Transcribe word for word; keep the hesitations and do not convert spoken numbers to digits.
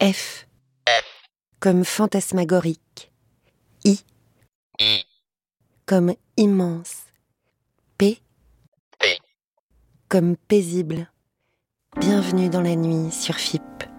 F comme fantasmagorique. I comme immense. P comme paisible. Bienvenue dans la nuit sur F I P.